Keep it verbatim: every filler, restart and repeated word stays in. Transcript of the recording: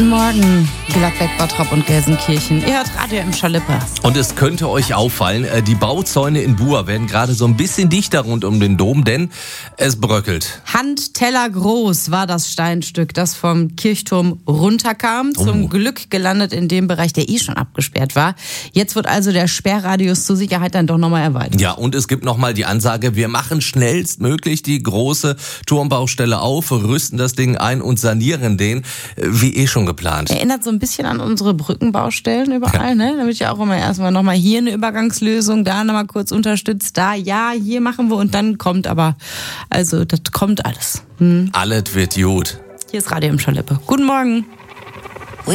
Guten Morgen, Gladbeck, Bottrop und Gelsenkirchen. Ihr hört Radio im Schalippe. Und es könnte euch auffallen, die Bauzäune in Buer werden gerade so ein bisschen dichter rund um den Dom, denn es bröckelt. Handteller groß war das Steinstück, das vom Kirchturm runterkam. Zum Oh. Glück gelandet in dem Bereich, der eh schon abgesperrt war. Jetzt wird also der Sperrradius zur Sicherheit dann doch nochmal erweitert. Ja, und es gibt nochmal die Ansage, wir machen schnellstmöglich die große Turmbaustelle auf, rüsten das Ding ein und sanieren den, wie eh schon geplant. Erinnert so ein bisschen an unsere Brückenbaustellen überall, ja. ne? Da wird ja auch immer erstmal nochmal hier eine Übergangslösung, da nochmal kurz unterstützt, da, ja, hier machen wir und dann kommt aber, also das kommt alles. Hm. Alles wird gut. Hier ist Radio im Schalippe. Guten Morgen.